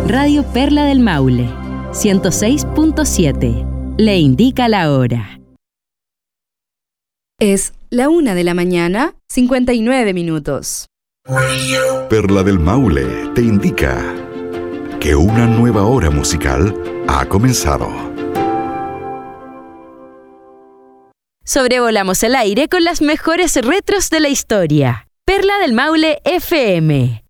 Radio Perla del Maule, 106.7. Le indica la hora. Es la 1:00 a.m, 59 minutos. Perla del Maule te indica que una nueva hora musical ha comenzado. Sobrevolamos el aire con las mejores retros de la historia. Perla del Maule FM.